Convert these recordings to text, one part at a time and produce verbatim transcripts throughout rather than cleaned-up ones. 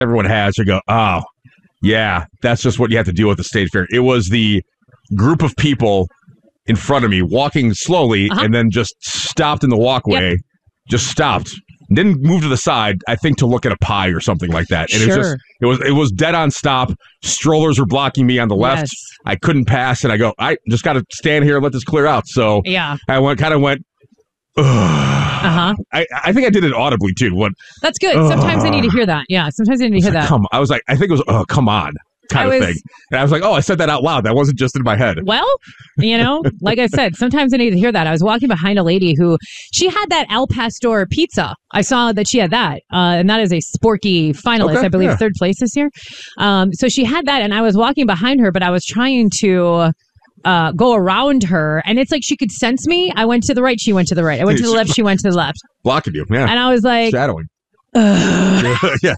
everyone has. You go, oh, yeah, that's just what you have to deal with at the state fair. It was the group of people in front of me walking slowly uh-huh. and then just stopped in the walkway, yep. just stopped. Didn't move to the side, I think, to look at a pie or something like that. And sure. it was just it was it was dead on stop. Strollers were blocking me on the left. Yes. I couldn't pass, and I go, I just got to stand here and let this clear out. So yeah. I went, kind of went. Ugh. Uh-huh. I, I think I did it audibly too. What? That's good. Ugh. Sometimes I need to hear that. Yeah, sometimes I need to hear like, that. Come, I was like, I think it was, oh, come on. Kind I of was, thing. And I was like, oh, I said that out loud. That wasn't just in my head. Well, you know, like I said, sometimes I need to hear that. I was walking behind a lady who, she had that Al Pastor pizza. I saw that she had that. Uh, and that is a Sporky finalist, okay, I believe, yeah. third place this year. Um, so she had that, and I was walking behind her, but I was trying to uh, go around her. And it's like she could sense me. I went to the right, she went to the right. I went to the left, she went to the left. Blocking you, yeah. And I was like... Shadowing. yeah.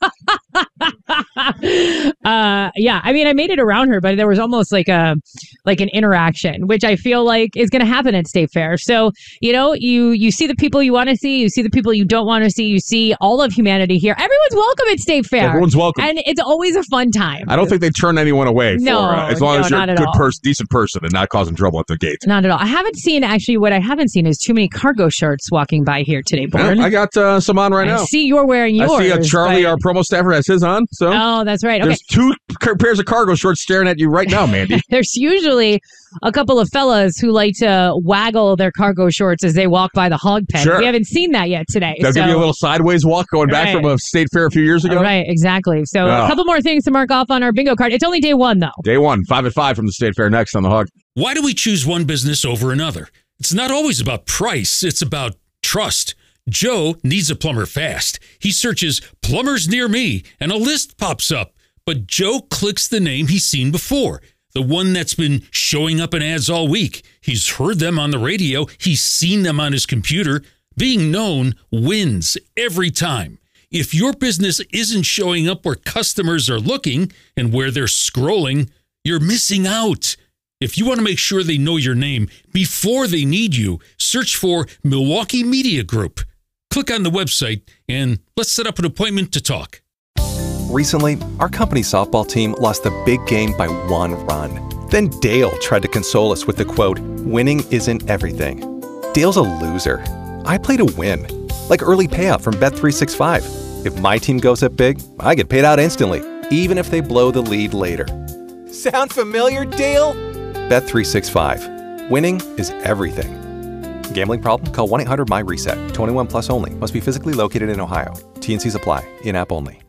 uh, yeah. I mean, I made it around her, but there was almost like a like an interaction, which I feel like is going to happen at State Fair. So, you know, you you see the people you want to see, you see the people you don't want to see, you see all of humanity here. Everyone's welcome at State Fair. Everyone's welcome, and it's always a fun time. I don't think they turn anyone away. No, for, uh, as long no, as you're a good person, decent person, and not causing trouble at the gate. Not at all. I haven't seen actually. What I haven't seen is too many cargo shirts walking by here today, Born. Yeah, I got uh, some on right I now. See, you're wearing yours. I see a Charlie, but... our promo staffer, has his on. So oh, that's right. Okay. There's two car- pairs of cargo shorts staring at you right now, Mandy. There's usually a couple of fellas who like to waggle their cargo shorts as they walk by the hog pen. Sure. We haven't seen that yet today. They'll so. give you a little sideways walk going back right. from a state fair a few years ago. Right, exactly. So oh. a couple more things to mark off on our bingo card. It's only day one, though. Day one, five at five from the state fair next on the Hog. Why do we choose one business over another? It's not always about price. It's about trust. Joe needs a plumber fast. He searches plumbers near me and a list pops up. But Joe clicks the name he's seen before, the one that's been showing up in ads all week. He's heard them on the radio. He's seen them on his computer. Being known wins every time. If your business isn't showing up where customers are looking and where they're scrolling, you're missing out. If you want to make sure they know your name before they need you, search for Milwaukee Media Group. Click on the website and let's set up an appointment to talk. Recently, our company softball team lost the big game by one run. Then Dale tried to console us with the quote, "Winning isn't everything." Dale's a loser. I play to win, like early payout from Bet three sixty-five. If my team goes up big, I get paid out instantly, even if they blow the lead later. Sound familiar, Dale? Bet three sixty-five. Winning is everything. Gambling problem? Call one eight hundred M Y RESET. twenty-one plus only. Must be physically located in Ohio. T and C's apply. In-app only.